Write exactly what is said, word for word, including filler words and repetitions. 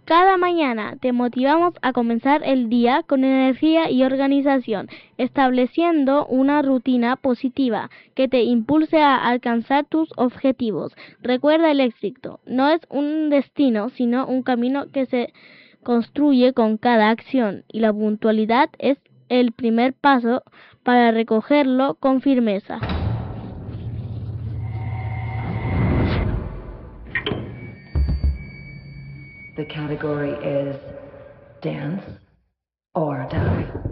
Cada mañana te motivamos a comenzar el día con energía y organización, estableciendo una rutina positiva que te impulse a alcanzar tus objetivos. Recuerda el éxito no es un destino, sino un camino que se construye con cada acción, y la puntualidad es el primer paso para recogerlo con firmeza. The category is dance or die.